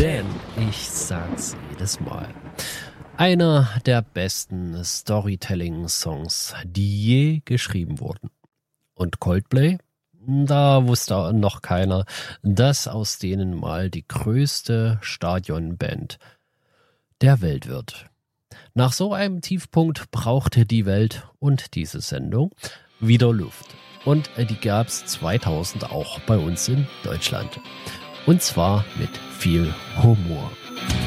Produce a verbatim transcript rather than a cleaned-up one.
Denn ich sag's jedes Mal. Einer der besten Storytelling-Songs, die je geschrieben wurden. Und Coldplay? Da wusste noch keiner, dass aus denen mal die größte Stadionband der Welt wird. Nach so einem Tiefpunkt brauchte die Welt und diese Sendung wieder Luft. Und die gab's zweitausend auch bei uns in Deutschland. Und zwar mit viel Humor.